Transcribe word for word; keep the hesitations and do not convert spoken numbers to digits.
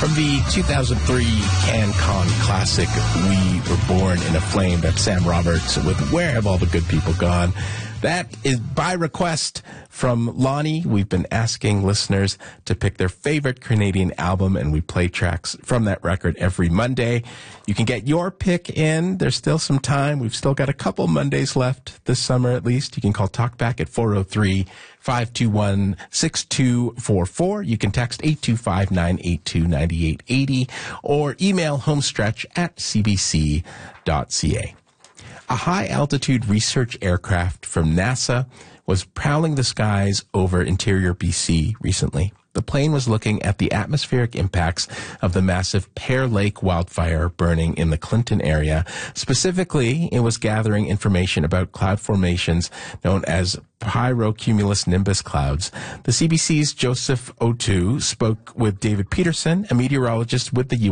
From the two thousand three CanCon Classic, We Were Born in a Flame, that's Sam Roberts with Where Have All the Good People Gone? That is by request from Lonnie. We've been asking listeners to pick their favorite Canadian album, and we play tracks from that record every Monday. You can get your pick in. There's still some time. We've still got a couple Mondays left this summer at least. You can call Talkback at four oh three, five two one, six two four four. You can text eight two five, nine eight two, nine eight eight zero or email homestretch at c b c dot c a. A high-altitude research aircraft from NASA was prowling the skies over interior B C recently. The plane was looking at the atmospheric impacts of the massive Pear Lake wildfire burning in the Clinton area. Specifically, it was gathering information about cloud formations known as pyrocumulus nimbus clouds. The C B C's Joseph Otu spoke with David Peterson, a meteorologist with the U